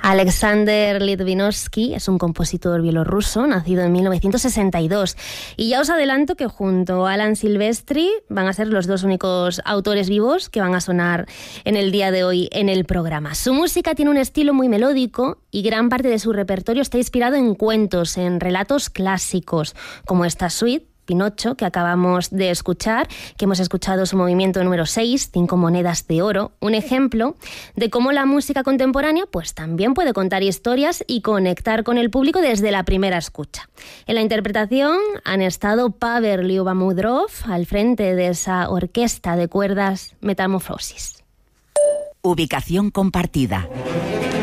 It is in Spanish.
Alexander Litvinovsky es un compositor bielorruso nacido en 1962 y ya os adelanto que junto a Alan Silvestri van a ser los dos únicos autores vivos que van a sonar en el día de hoy en el programa. Su música tiene un estilo muy melódico y gran parte de su repertorio está inspirado en cuentos, en relatos clásicos, como esta suite Pinocho, que acabamos de escuchar, que hemos escuchado su movimiento número 6, 5 monedas de oro, un ejemplo de cómo la música contemporánea pues también puede contar historias y conectar con el público desde la primera escucha. En la interpretación han estado Pavel Lyubomudrov al frente de esa orquesta de cuerdas Metamorfosis. Ubicación compartida.